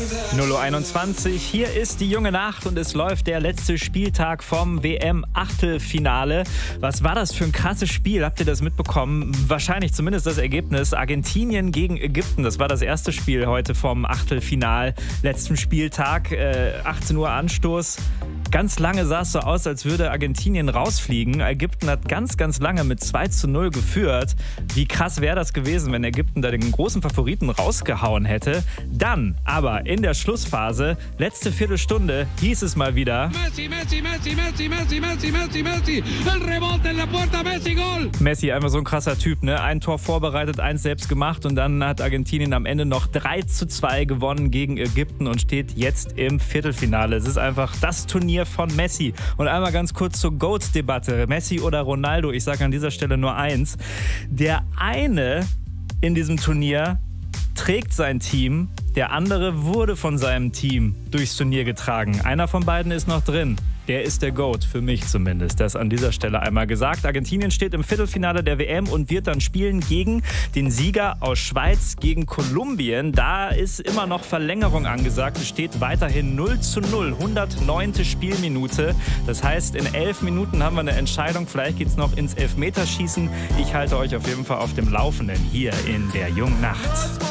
0:21 Uhr, hier ist die junge Nacht und es läuft der letzte Spieltag vom WM-Achtelfinale. Was war das für ein krasses Spiel? Habt ihr das mitbekommen? Wahrscheinlich zumindest das Ergebnis. Argentinien gegen Ägypten, das war das erste Spiel heute vom Achtelfinal, letzten Spieltag, 18 Uhr Anstoß. Ganz lange sah es so aus, als würde Argentinien rausfliegen. Ägypten hat ganz, ganz lange mit 2:0 geführt. Wie krass wäre das gewesen, wenn Ägypten da den großen Favoriten rausgehauen hätte. Dann aber in der Schlussphase, letzte Viertelstunde, hieß es mal wieder: Messi, Messi, Messi, Messi, Messi, Messi, Messi, Messi, el rebote en la puerta, Messi, Goal! Messi, einfach so ein krasser Typ, ne? Ein Tor vorbereitet, eins selbst gemacht und dann hat Argentinien am Ende noch 3:2 gewonnen gegen Ägypten und steht jetzt im Viertelfinale. Es ist einfach das Turnier von Messi. Und einmal ganz kurz zur GOAT-Debatte. Messi oder Ronaldo? Ich sage an dieser Stelle nur eins. Der eine in diesem Turnier trägt sein Team, der andere wurde von seinem Team durchs Turnier getragen. Einer von beiden ist noch drin. Der ist der GOAT, für mich zumindest. Das an dieser Stelle einmal gesagt. Argentinien steht im Viertelfinale der WM und wird dann spielen gegen den Sieger aus Schweiz gegen Kolumbien. Da ist immer noch Verlängerung angesagt. Es steht weiterhin 0:0, 109. Spielminute. Das heißt, in 11 Minuten haben wir eine Entscheidung. Vielleicht geht es noch ins Elfmeterschießen. Ich halte euch auf jeden Fall auf dem Laufenden hier in der jungen Nacht.